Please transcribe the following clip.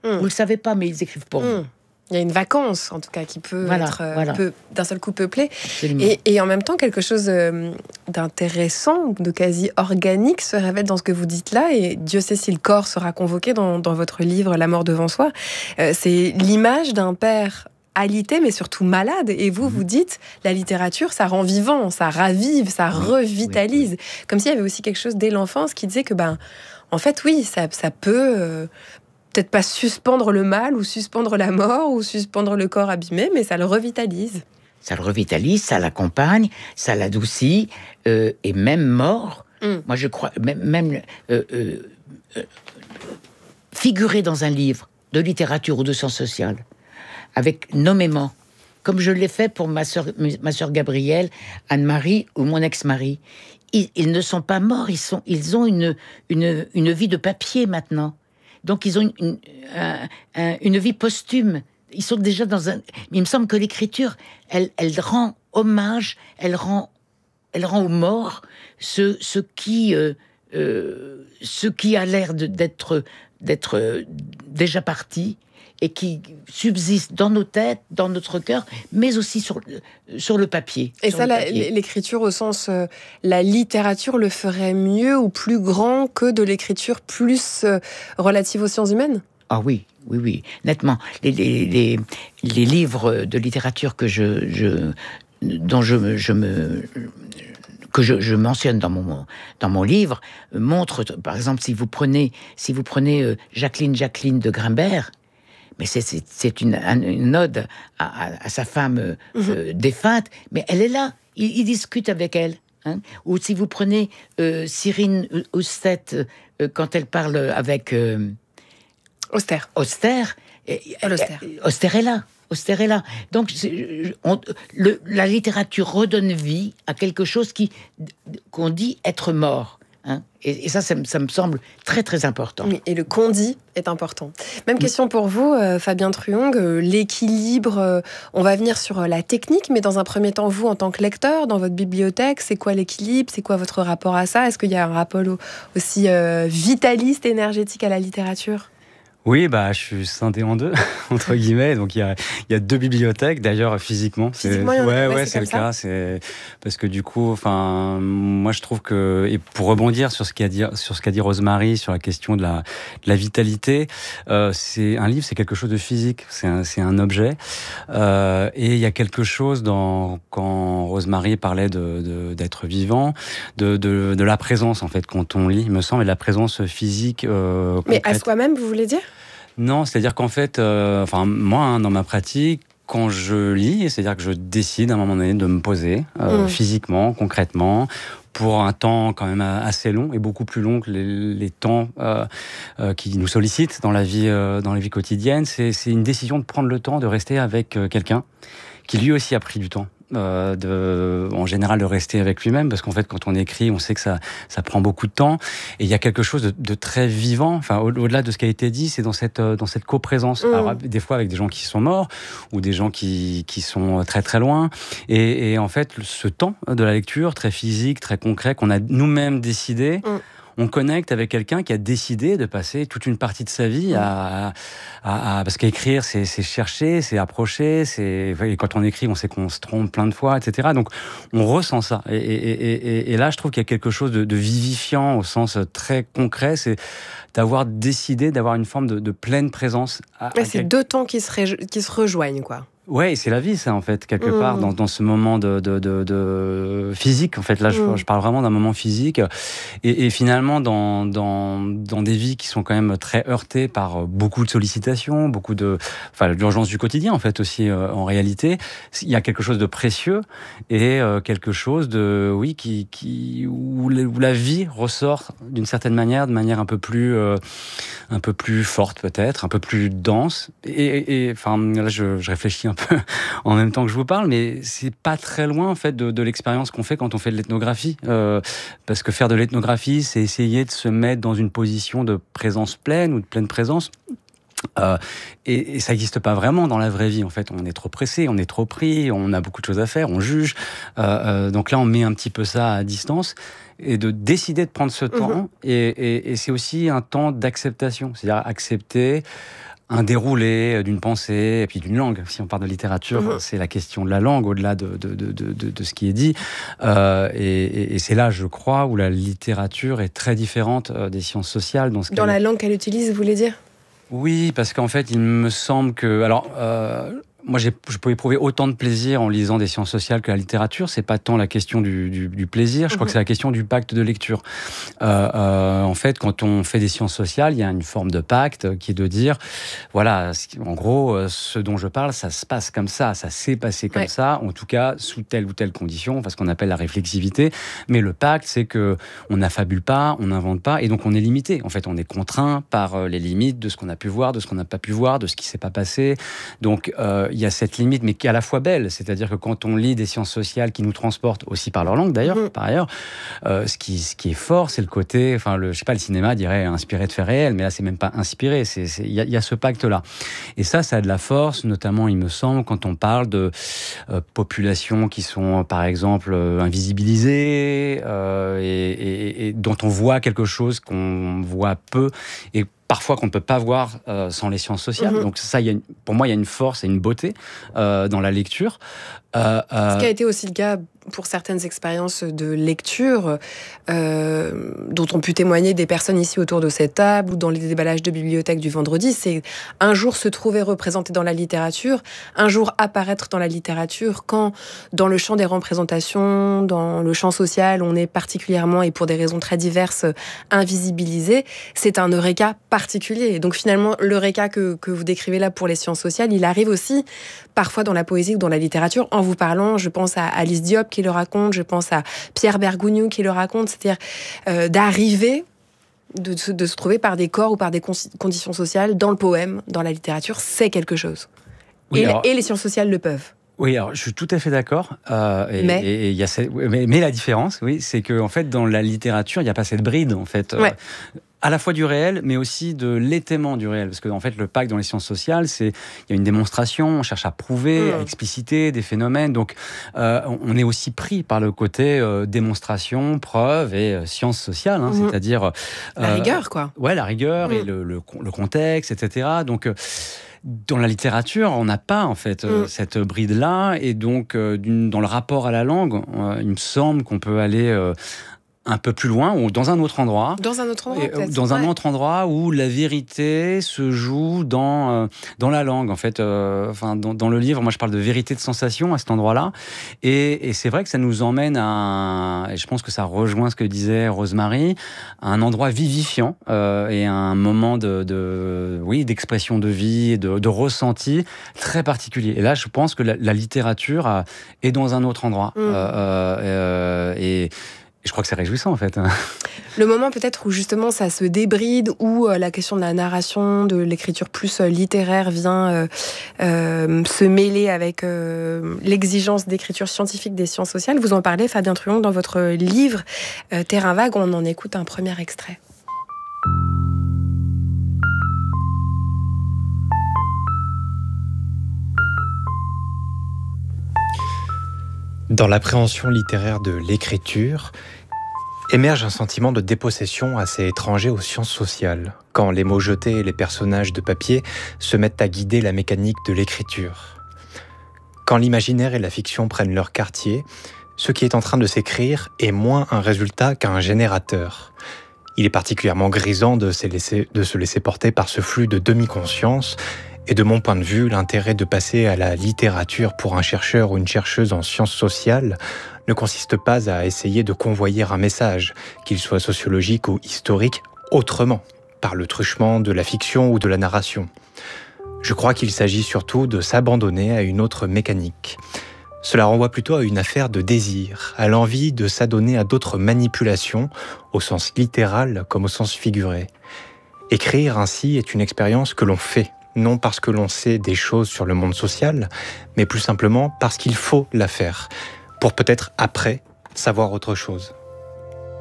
Vous le savez pas, mais ils écrivent pour vous. Il y a une vacance, en tout cas, qui peut être d'un seul coup peuplée. Et en même temps, quelque chose d'intéressant, de quasi organique se révèle dans ce que vous dites là. Et Dieu sait si le corps sera convoqué dans votre livre « La mort devant soi ». C'est l'image d'un père alité, mais surtout malade. Et vous dites, la littérature, ça rend vivant, ça ravive, ça revitalise. Comme s'il y avait aussi quelque chose dès l'enfance qui disait que, en fait, oui, ça peut... peut-être pas suspendre le mal ou suspendre la mort ou suspendre le corps abîmé, mais ça le revitalise. Ça le revitalise, ça l'accompagne, ça l'adoucit, et même mort, moi je crois, même figurer dans un livre de littérature ou de sciences sociales, avec nommément, comme je l'ai fait pour ma sœur Gabrielle, Anne-Marie ou mon ex-mari, ils ne sont pas morts, ils ont une vie de papier maintenant. Donc, ils ont une vie posthume. Ils sont déjà dans un... Il me semble que l'écriture, elle rend hommage, elle rend aux morts ce qui a l'air d'être déjà parti et qui subsiste dans nos têtes, dans notre cœur, mais aussi sur le papier. Et ça, l'écriture au sens... la littérature le ferait mieux ou plus grand que de l'écriture plus relative aux sciences humaines ? Ah oui, nettement. Les livres de littérature que je mentionne dans mon livre montrent, par exemple, si vous prenez Jacqueline de Grimbert, mais c'est une ode à sa femme défunte, mais elle est là, il discute avec elle. Hein. Ou si vous prenez Cyrine Oustet, quand elle parle avec... Auster est là. Auster est là. Donc, la littérature redonne vie à quelque chose qu'on dit être mort. Hein, et ça me semble très, très important. Oui, et le qu'on dit est important. Même question pour vous, Fabien Truong. L'équilibre, on va venir sur la technique, mais dans un premier temps, vous, en tant que lecteur, dans votre bibliothèque, c'est quoi l'équilibre ? C'est quoi votre rapport à ça ? Est-ce qu'il y a un rapport aussi vitaliste, énergétique à la littérature ? Oui, je suis scindé en deux, entre guillemets. Donc, il y a deux bibliothèques, d'ailleurs, physiquement. Physiquement, c'est le cas. C'est parce que du coup, moi, je trouve que, et pour rebondir sur ce qu'a dit Rosemary, sur la question de la vitalité, c'est un livre, c'est quelque chose de physique. C'est un objet. Et il y a quelque chose quand Rosemary parlait d'être vivant, de la présence, en fait, quand on lit, il me semble, et de la présence physique. Mais à soi-même, vous voulez dire ? Non, c'est-à-dire qu'en fait, moi, dans ma pratique, quand je lis, c'est-à-dire que je décide à un moment donné de me poser physiquement, concrètement, pour un temps quand même assez long et beaucoup plus long que les temps qui nous sollicitent dans la vie quotidienne. C'est une décision de prendre le temps de rester avec quelqu'un qui lui aussi a pris du temps. En général de rester avec lui-même, parce qu'en fait quand on écrit on sait que ça prend beaucoup de temps, et il y a quelque chose de très vivant, au-delà de ce qui a été dit, c'est dans cette coprésence. Alors, des fois avec des gens qui sont morts ou des gens qui sont très très loin, et en fait ce temps de la lecture très physique, très concret, qu'on a nous-mêmes décidé, on connecte avec quelqu'un qui a décidé de passer toute une partie de sa vie parce qu'écrire, c'est chercher, c'est approcher, et quand on écrit, on sait qu'on se trompe plein de fois, etc. Donc, on ressent ça. Et là, je trouve qu'il y a quelque chose de vivifiant au sens très concret, c'est d'avoir décidé d'avoir une forme de pleine présence. C'est deux temps qui se rejoignent, quoi. Ouais, c'est la vie, ça, en fait, quelque part, dans ce moment de physique. En fait, là, je parle vraiment d'un moment physique. Et finalement, dans des vies qui sont quand même très heurtées par beaucoup de sollicitations, l'urgence du quotidien, en fait, aussi, en réalité, il y a quelque chose de précieux et quelque chose où la vie ressort d'une certaine manière, de manière un peu plus forte, peut-être, un peu plus dense. Et là, je réfléchis un peu en même temps que je vous parle, mais c'est pas très loin en fait de l'expérience qu'on fait quand on fait de l'ethnographie, parce que faire de l'ethnographie, c'est essayer de se mettre dans une position de présence pleine ou de pleine présence. Et ça n'existe pas vraiment dans la vraie vie. En fait, on est trop pressé, on est trop pris, on a beaucoup de choses à faire, on juge. Donc là, on met un petit peu ça à distance, et de décider de prendre ce temps. Et c'est aussi un temps d'acceptation, c'est-à-dire accepter un déroulé d'une pensée et puis d'une langue. Si on parle de littérature, c'est la question de la langue au-delà de ce qui est dit. Et c'est là, je crois, où la littérature est très différente des sciences sociales. Dans la langue qu'elle utilise, vous voulez dire ? Oui, parce qu'en fait, il me semble que... Alors, moi, je peux éprouver autant de plaisir en lisant des sciences sociales que la littérature. C'est pas tant la question du plaisir, je crois que c'est la question du pacte de lecture. En fait, quand on fait des sciences sociales, il y a une forme de pacte qui est de dire, voilà, en gros, ce dont je parle, ça se passe comme ça s'est passé comme ça, en tout cas sous telle ou telle condition, parce qu'on appelle la réflexivité. Mais le pacte, c'est que on n'affabule pas, on n'invente pas, et donc on est limité. En fait, on est contraint par les limites de ce qu'on a pu voir, de ce qu'on n'a pas pu voir, de ce qui s'est pas passé. Donc il y a cette limite, mais qui est à la fois belle. C'est-à-dire que quand on lit des sciences sociales qui nous transportent aussi par leur langue, d'ailleurs, par ailleurs, ce qui est fort, c'est le côté, je sais pas, le cinéma dirait inspiré de faits réels, mais là, c'est même pas inspiré. Il y a ce pacte-là. Et ça a de la force, notamment, il me semble, quand on parle de populations qui sont, par exemple, invisibilisées et dont on voit quelque chose qu'on voit peu et parfois qu'on ne peut pas voir sans les sciences sociales. Donc ça, pour moi, il y a une force et une beauté dans la lecture. Ce qui a été aussi le cas pour certaines expériences de lecture dont ont pu témoigner des personnes ici autour de cette table ou dans les déballages de bibliothèque du vendredi, c'est un jour se trouver représenté dans la littérature, un jour apparaître dans la littérature, quand dans le champ des représentations, dans le champ social, on est particulièrement, et pour des raisons très diverses, invisibilisé, c'est un eureka particulier. Donc finalement, l'eureka que vous décrivez là pour les sciences sociales, il arrive aussi parfois dans la poésie ou dans la littérature. En vous parlant, je pense à Alice Diop qui le raconte, je pense à Pierre Bergogneau qui le raconte, c'est-à-dire d'arriver, de se trouver par des corps ou par des conditions sociales dans le poème, dans la littérature, c'est quelque chose. Oui, et les sciences sociales le peuvent. Oui, alors je suis tout à fait d'accord. Mais la différence, oui, c'est que en fait, dans la littérature, il n'y a pas cette bride, en fait. Ouais. À la fois du réel, mais aussi de l'étaiement du réel. Parce que, en fait, le pacte dans les sciences sociales, il y a une démonstration, on cherche à prouver, à expliciter des phénomènes. Donc, on est aussi pris par le côté démonstration, preuve et sciences sociales, c'est-à-dire... la rigueur, quoi. Ouais, la rigueur et le contexte, etc. Donc... dans la littérature, on n'a pas en fait cette bride-là, et donc dans le rapport à la langue, il me semble qu'on peut aller un peu plus loin ou dans un autre endroit. Dans un autre endroit, peut-être. Dans un autre endroit où la vérité se joue dans la langue. En fait, dans le livre, moi, je parle de vérité de sensation à cet endroit-là. Et c'est vrai que ça nous emmène et je pense que ça rejoint ce que disait Rosemary, à un endroit vivifiant et à un moment d'expression de vie et de ressenti très particulier. Et là, je pense que la littérature est dans un autre endroit. Et je crois que c'est réjouissant, en fait. Le moment peut-être où justement ça se débride, où la question de la narration, de l'écriture plus littéraire vient se mêler avec l'exigence d'écriture scientifique des sciences sociales. Vous en parlez, Fabien Truong, dans votre livre Terrain vague. On en écoute un premier extrait. Dans l'appréhension littéraire de l'écriture, émerge un sentiment de dépossession assez étranger aux sciences sociales, quand les mots jetés et les personnages de papier se mettent à guider la mécanique de l'écriture. Quand l'imaginaire et la fiction prennent leur quartier, ce qui est en train de s'écrire est moins un résultat qu'un générateur. Il est particulièrement grisant de se laisser porter par ce flux de demi-conscience. Et de mon point de vue, l'intérêt de passer à la littérature pour un chercheur ou une chercheuse en sciences sociales ne consiste pas à essayer de convoyer un message, qu'il soit sociologique ou historique, autrement, par le truchement de la fiction ou de la narration. Je crois qu'il s'agit surtout de s'abandonner à une autre mécanique. Cela renvoie plutôt à une affaire de désir, à l'envie de s'adonner à d'autres manipulations, au sens littéral comme au sens figuré. Écrire ainsi est une expérience que l'on fait, non parce que l'on sait des choses sur le monde social, mais plus simplement parce qu'il faut la faire, pour peut-être après savoir autre chose.